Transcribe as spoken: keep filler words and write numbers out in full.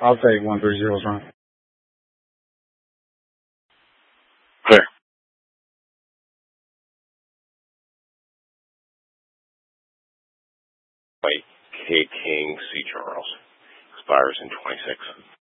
I'll take one three zeros wrong. Clear. White K King C Charles expires in twenty-six.